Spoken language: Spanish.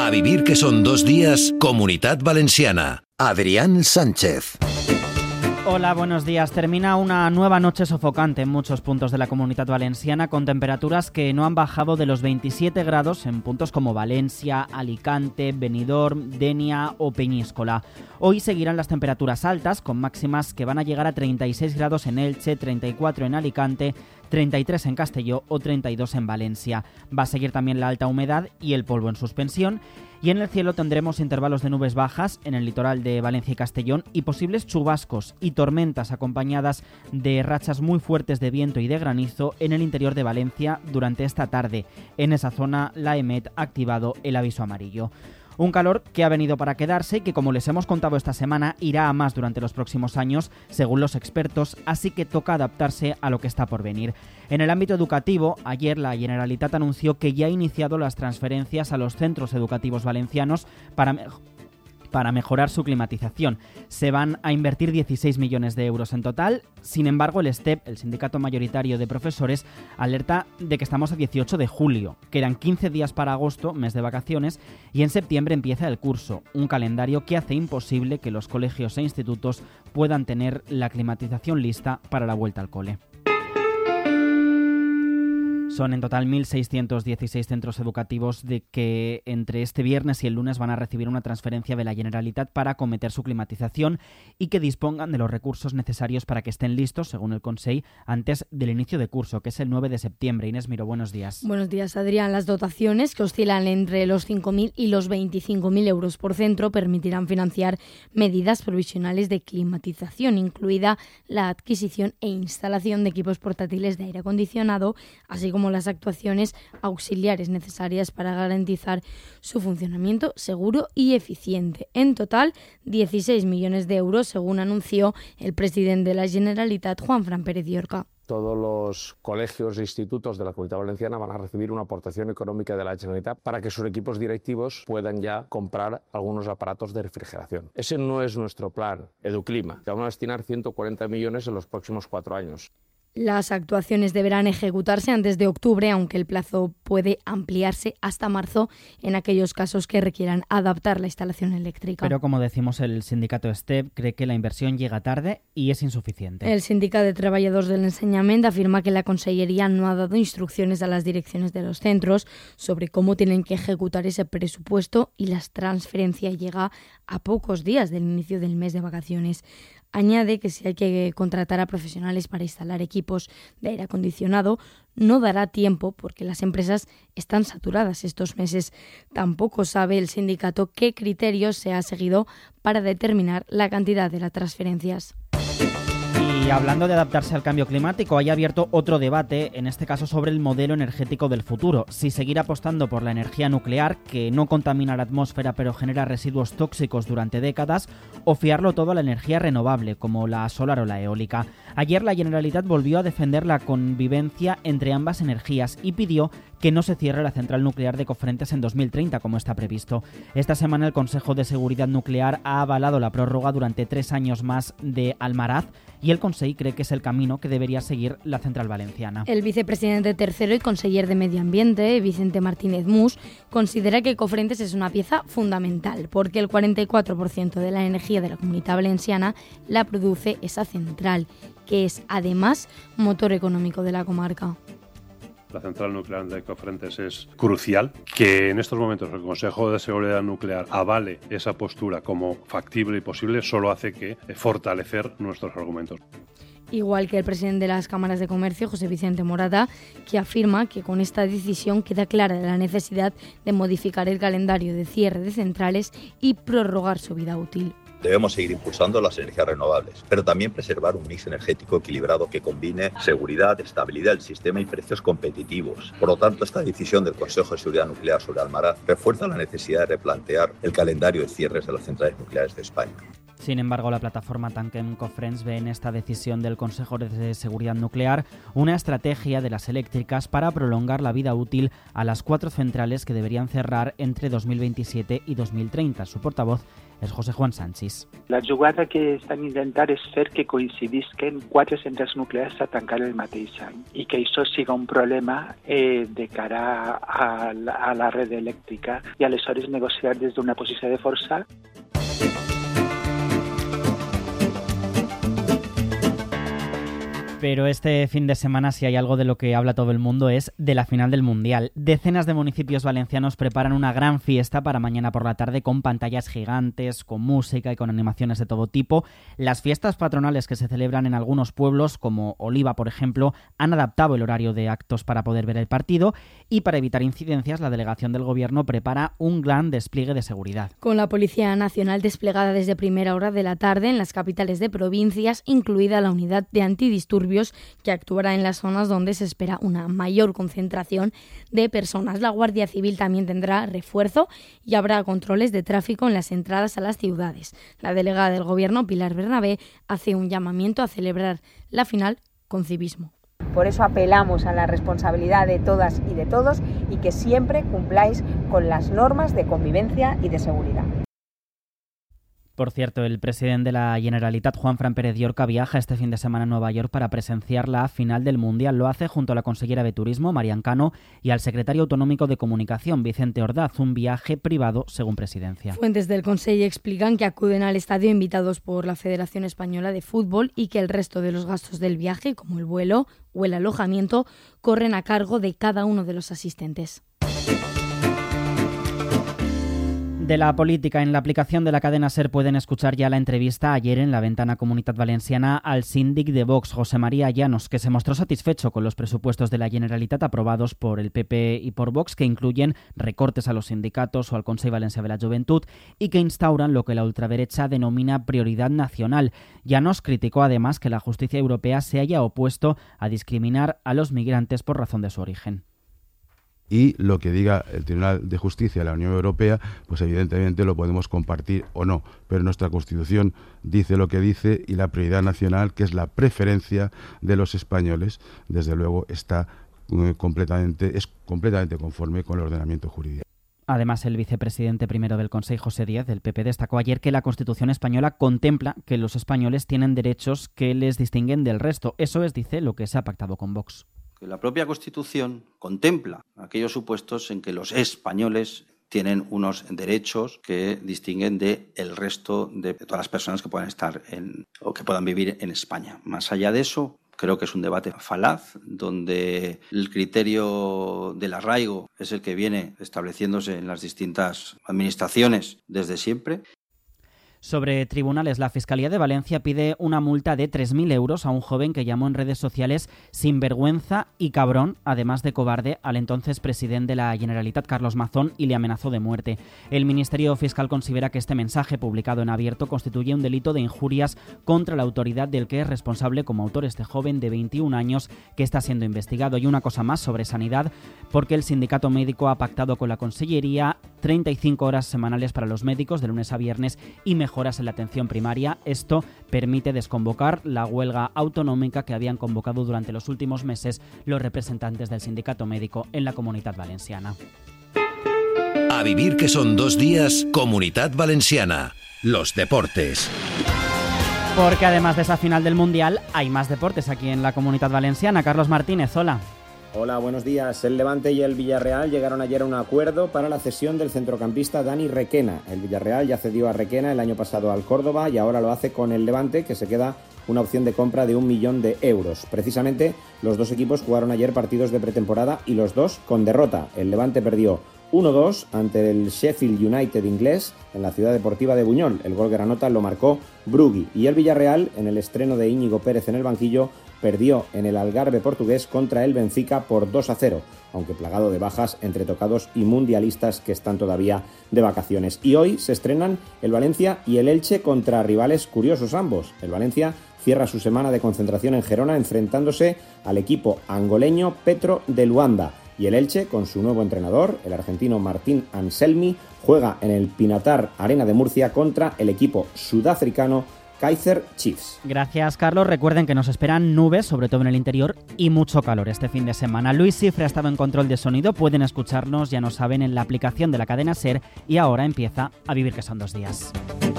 A vivir que son 2 días, Comunitat Valenciana. Adrián Sánchez. Hola, buenos días. Termina una nueva noche sofocante en muchos puntos de la Comunitat Valenciana, con temperaturas que no han bajado de los 27 grados en puntos como Valencia, Alicante, Benidorm, Denia o Peñíscola. Hoy seguirán las temperaturas altas, con máximas que van a llegar a 36 grados en Elche, 34 en Alicante, 33 en Castelló o 32 en Valencia. Va a seguir también la alta humedad y el polvo en suspensión. Y en el cielo tendremos intervalos de nubes bajas en el litoral de Valencia y Castellón y posibles chubascos y tormentas acompañadas de rachas muy fuertes de viento y de granizo en el interior de Valencia durante esta tarde. En esa zona la EMET ha activado el aviso amarillo. Un calor que ha venido para quedarse y que, como les hemos contado esta semana, irá a más durante los próximos años, según los expertos, así que toca adaptarse a lo que está por venir. En el ámbito educativo, ayer la Generalitat anunció que ya ha iniciado las transferencias a los centros educativos valencianos para mejorar su climatización. Se van a invertir 16 millones de euros en total. Sin embargo, el STEP, el sindicato mayoritario de profesores, alerta de que estamos a 18 de julio. Quedan 15 días para agosto, mes de vacaciones, y en septiembre empieza el curso, un calendario que hace imposible que los colegios e institutos puedan tener la climatización lista para la vuelta al cole. Son en total 1.616 centros educativos de que entre este viernes y el lunes van a recibir una transferencia de la Generalitat para acometer su climatización y que dispongan de los recursos necesarios para que estén listos, según el Consell, antes del inicio de curso, que es el 9 de septiembre. Inés Miró, buenos días. Buenos días, Adrián. Las dotaciones, que oscilan entre los 5.000 y los 25.000 euros por centro, permitirán financiar medidas provisionales de climatización, incluida la adquisición e instalación de equipos portátiles de aire acondicionado, así como las actuaciones auxiliares necesarias para garantizar su funcionamiento seguro y eficiente. En total, 16 millones de euros, según anunció el presidente de la Generalitat, Juanfran Pérez Llorca. Todos los colegios e institutos de la Comunidad Valenciana van a recibir una aportación económica de la Generalitat para que sus equipos directivos puedan ya comprar algunos aparatos de refrigeración. Ese no es nuestro plan Educlima, que vamos a destinar 140 millones en los próximos 4 años. Las actuaciones deberán ejecutarse antes de octubre, aunque el plazo puede ampliarse hasta marzo en aquellos casos que requieran adaptar la instalación eléctrica. Pero, como decimos, el sindicato STEP cree que la inversión llega tarde y es insuficiente. El Sindicato de Trabajadores del Enseñament afirma que la Consellería no ha dado instrucciones a las direcciones de los centros sobre cómo tienen que ejecutar ese presupuesto y la transferencia llega a pocos días del inicio del mes de vacaciones. Añade que si hay que contratar a profesionales para instalar equipos de aire acondicionado, no dará tiempo porque las empresas están saturadas estos meses. Tampoco sabe el sindicato qué criterios se ha seguido para determinar la cantidad de las transferencias. Y hablando de adaptarse al cambio climático, hay abierto otro debate, en este caso sobre el modelo energético del futuro. Si seguir apostando por la energía nuclear, que no contamina la atmósfera pero genera residuos tóxicos durante décadas, o fiarlo todo a la energía renovable, como la solar o la eólica. Ayer la Generalitat volvió a defender la convivencia entre ambas energías y pidió que no se cierre la central nuclear de Cofrentes en 2030, como está previsto. Esta semana el Consejo de Seguridad Nuclear ha avalado la prórroga durante 3 años más de Almaraz y el Consell cree que es el camino que debería seguir la central valenciana. El vicepresidente tercero y conseller de Medio Ambiente, Vicente Martínez Mus, considera que Cofrentes es una pieza fundamental porque el 44% de la energía de la Comunidad Valenciana la produce esa central, que es además motor económico de la comarca. La central nuclear de Cofrentes es crucial. Que en estos momentos el Consejo de Seguridad Nuclear avale esa postura como factible y posible solo hace que fortalecer nuestros argumentos. Igual que el presidente de las cámaras de comercio, José Vicente Morata, que afirma que con esta decisión queda clara la necesidad de modificar el calendario de cierre de centrales y prorrogar su vida útil. Debemos seguir impulsando las energías renovables, pero también preservar un mix energético equilibrado que combine seguridad, estabilidad del sistema y precios competitivos. Por lo tanto, esta decisión del Consejo de Seguridad Nuclear sobre Almaraz refuerza la necesidad de replantear el calendario de cierres de las centrales nucleares de España. Sin embargo, la plataforma Tanquem Cofrents ve en esta decisión del Consejo de Seguridad Nuclear una estrategia de las eléctricas para prolongar la vida útil a las 4 centrales que deberían cerrar entre 2027 i 2030. Su portavoz és José Juan Sanchis. La jugada que estan intentant és fer que coincidisquen 4 centrals nuclears a tancar el mateix any i que això siga un problema de cara a la red elèctrica i aleshores negociar des d'una posició de força. Pero este fin de semana, si hay algo de lo que habla todo el mundo, es de la final del Mundial. Decenas de municipios valencianos preparan una gran fiesta para mañana por la tarde con pantallas gigantes, con música y con animaciones de todo tipo. Las fiestas patronales que se celebran en algunos pueblos, como Oliva, por ejemplo, han adaptado el horario de actos para poder ver el partido y para evitar incidencias, la delegación del Gobierno prepara un gran despliegue de seguridad. Con la Policía Nacional desplegada desde primera hora de la tarde en las capitales de provincias, incluida la unidad de antidisturbios que actuará en las zonas donde se espera una mayor concentración de personas. La Guardia Civil también tendrá refuerzo y habrá controles de tráfico en las entradas a las ciudades. La delegada del Gobierno, Pilar Bernabé, hace un llamamiento a celebrar la final con civismo. Por eso apelamos a la responsabilidad de todas y de todos y que siempre cumpláis con las normas de convivencia y de seguridad. Por cierto, el presidente de la Generalitat, Juanfran Pérez Llorca, viaja este fin de semana a Nueva York para presenciar la final del Mundial. Lo hace junto a la consellera de Turismo, Marian Cano, y al secretario autonómico de Comunicación, Vicente Ordaz. Un viaje privado, según Presidencia. Fuentes del Consejo explican que acuden al estadio invitados por la Federación Española de Fútbol y que el resto de los gastos del viaje, como el vuelo o el alojamiento, corren a cargo de cada uno de los asistentes. De la política, en la aplicación de la cadena SER pueden escuchar ya la entrevista ayer en la ventana Comunitat Valenciana al síndic de Vox, José María Llanos, que se mostró satisfecho con los presupuestos de la Generalitat aprobados por el PP y por Vox, que incluyen recortes a los sindicatos o al Consell Valencià de la Juventud y que instauran lo que la ultraderecha denomina prioridad nacional. Llanos criticó además que la justicia europea se haya opuesto a discriminar a los migrantes por razón de su origen. Y lo que diga el Tribunal de Justicia de la Unión Europea, pues evidentemente lo podemos compartir o no, pero nuestra Constitución dice lo que dice y la prioridad nacional, que es la preferencia de los españoles, desde luego está completamente conforme con el ordenamiento jurídico. Además, el vicepresidente primero del Consejo, José Díaz, del PP, destacó ayer que la Constitución española contempla que los españoles tienen derechos que les distinguen del resto. Eso es, dice, lo que se ha pactado con Vox. Que la propia Constitución contempla aquellos supuestos en que los españoles tienen unos derechos que distinguen del resto de todas las personas que puedan estar o que puedan vivir en España. Más allá de eso, creo que es un debate falaz, donde el criterio del arraigo es el que viene estableciéndose en las distintas administraciones desde siempre. Sobre tribunales, la Fiscalía de Valencia pide una multa de 3.000 euros a un joven que llamó en redes sociales sinvergüenza y cabrón, además de cobarde, al entonces presidente de la Generalitat, Carlos Mazón, y le amenazó de muerte. El Ministerio Fiscal considera que este mensaje, publicado en abierto, constituye un delito de injurias contra la autoridad del que es responsable como autor este joven de 21 años que está siendo investigado. Y una cosa más sobre sanidad, porque el sindicato médico ha pactado con la Consellería 35 horas semanales para los médicos de lunes a viernes y mejoras en la atención primaria. Esto permite desconvocar la huelga autonómica que habían convocado durante los últimos meses los representantes del sindicato médico en la Comunitat Valenciana. A vivir que son 2 días, Comunitat Valenciana. Los deportes. Porque además de esa final del Mundial, hay más deportes aquí en la Comunitat Valenciana. Carlos Martínez, hola. Hola, buenos días. El Levante y el Villarreal llegaron ayer a un acuerdo para la cesión del centrocampista Dani Requena. El Villarreal ya cedió a Requena el año pasado al Córdoba y ahora lo hace con el Levante, que se queda una opción de compra de 1 millón de euros. Precisamente, los dos equipos jugaron ayer partidos de pretemporada y los dos con derrota. El Levante perdió 1-2 ante el Sheffield United inglés en la ciudad deportiva de Buñol. El gol granota lo marcó Brugui. Y el Villarreal, en el estreno de Íñigo Pérez en el banquillo, perdió en el Algarve portugués contra el Benfica por 2-0, aunque plagado de bajas entre tocados y mundialistas que están todavía de vacaciones. Y hoy se estrenan el Valencia y el Elche contra rivales curiosos ambos. El Valencia cierra su semana de concentración en Gerona enfrentándose al equipo angoleño Petro de Luanda. Y el Elche, con su nuevo entrenador, el argentino Martín Anselmi, juega en el Pinatar Arena de Murcia contra el equipo sudafricano Kaizer Chiefs. Gracias, Carlos. Recuerden que nos esperan nubes, sobre todo en el interior, y mucho calor este fin de semana. Luis Cifre ha estado en control de sonido. Pueden escucharnos, ya no saben, en la aplicación de la cadena SER. Y ahora empieza A Vivir que son 2 días.